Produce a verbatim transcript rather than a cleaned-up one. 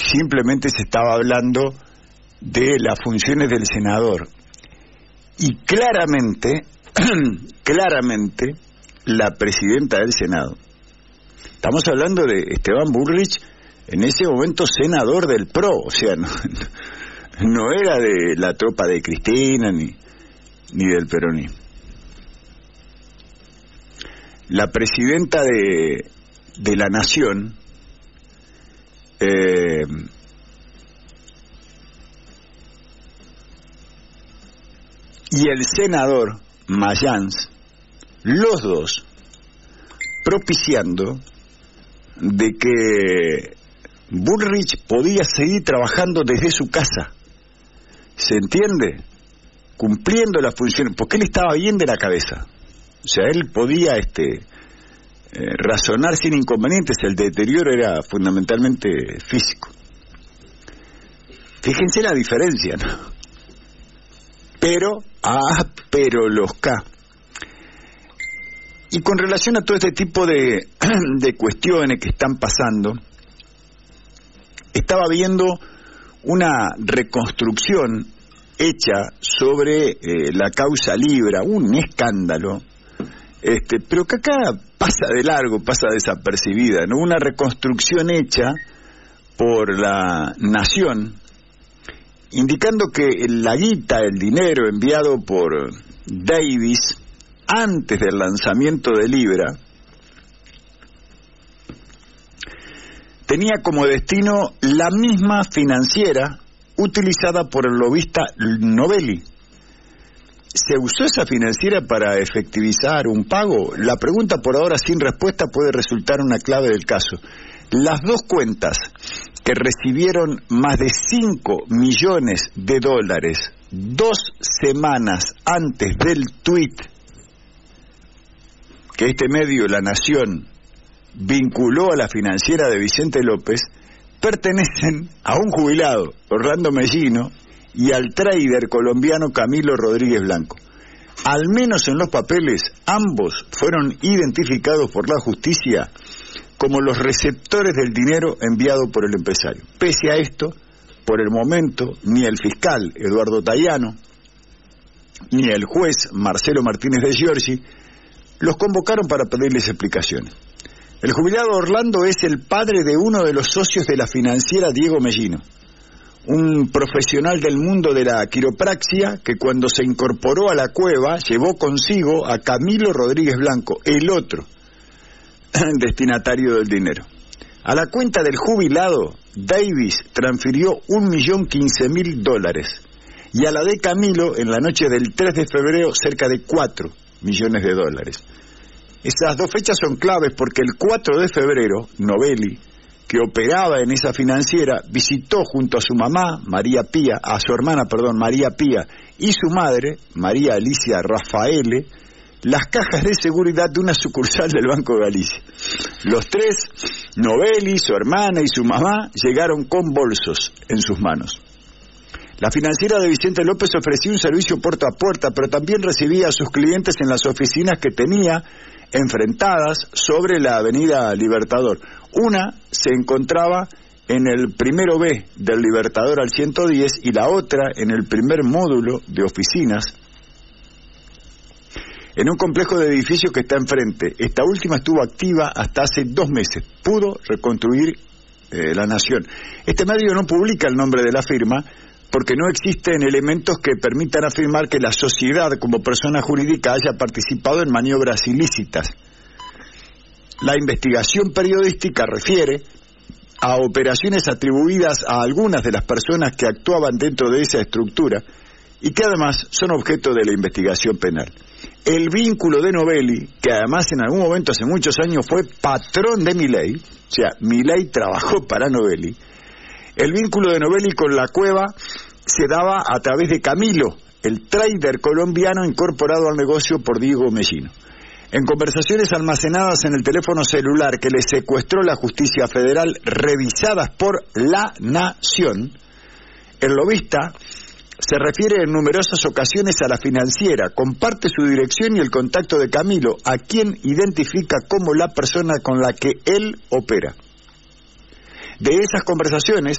simplemente se estaba hablando de las funciones del senador. Y claramente, claramente, la presidenta del Senado, estamos hablando de Esteban Bullrich, en ese momento senador del P R O, o sea, no, no era de la tropa de Cristina ni, ni del peronismo. La presidenta de, de la Nación eh, y el senador Mayans, los dos propiciando de que Bullrich podía seguir trabajando desde su casa, ¿se entiende? Cumpliendo las funciones, porque él estaba bien de la cabeza, o sea, él podía este eh, razonar sin inconvenientes, el deterioro era fundamentalmente físico. Fíjense la diferencia, ¿no? Pero, ah, pero los K. Y con relación a todo este tipo de, de cuestiones que están pasando, estaba viendo una reconstrucción hecha sobre eh, la causa Libra, un escándalo, este, pero que acá pasa de largo, pasa desapercibida, ¿no? Una reconstrucción hecha por la Nación, indicando que la guita, el dinero enviado por Davis antes del lanzamiento de Libra, tenía como destino la misma financiera utilizada por el lobista Novelli. ¿Se usó esa financiera para efectivizar un pago? La pregunta por ahora sin respuesta puede resultar una clave del caso. Las dos cuentas que recibieron más de cinco millones de dólares dos semanas antes del tuit que este medio, La Nación, vinculó a la financiera de Vicente López, pertenecen a un jubilado, Orlando Mellino, y al trader colombiano Camilo Rodríguez Blanco. Al menos en los papeles, ambos fueron identificados por la justicia como los receptores del dinero enviado por el empresario. Pese a esto, por el momento, ni el fiscal Eduardo Tayano, ni el juez Marcelo Martínez de Giorgi los convocaron para pedirles explicaciones. El jubilado Orlando es el padre de uno de los socios de la financiera Diego Mellino, un profesional del mundo de la quiropraxia que cuando se incorporó a la cueva llevó consigo a Camilo Rodríguez Blanco, el otro destinatario del dinero. A la cuenta del jubilado, Davis transfirió un millón quince mil dólares y a la de Camilo, en la noche del tres de febrero, cerca de cuatro millones de dólares. Esas dos fechas son claves porque el cuatro de febrero, Novelli, que operaba en esa financiera, visitó junto a su mamá, María Pía, a su hermana, perdón, María Pía, y su madre, María Alicia Rafaele, las cajas de seguridad de una sucursal del Banco de Galicia. Los tres, Novelli, su hermana y su mamá, llegaron con bolsos en sus manos. La financiera de Vicente López ofrecía un servicio puerta a puerta, pero también recibía a sus clientes en las oficinas que tenía enfrentadas sobre la avenida Libertador. Una se encontraba en el primero B del Libertador al ciento diez y la otra en el primer módulo de oficinas en un complejo de edificios que está enfrente. Esta última estuvo activa hasta hace dos meses. Pudo reconstruir eh, La Nación. Este medio no publica el nombre de la firma porque no existen elementos que permitan afirmar que la sociedad como persona jurídica haya participado en maniobras ilícitas. La investigación periodística refiere a operaciones atribuidas a algunas de las personas que actuaban dentro de esa estructura y que además son objeto de la investigación penal. El vínculo de Novelli, que además en algún momento hace muchos años fue patrón de Milei, o sea, Milei trabajó para Novelli, el vínculo de Novelli con la cueva se daba a través de Camilo, el trader colombiano incorporado al negocio por Diego Mellino. En conversaciones almacenadas en el teléfono celular que le secuestró la justicia federal, revisadas por La Nación, el lobista se refiere en numerosas ocasiones a la financiera, comparte su dirección y el contacto de Camilo, a quien identifica como la persona con la que él opera. De esas conversaciones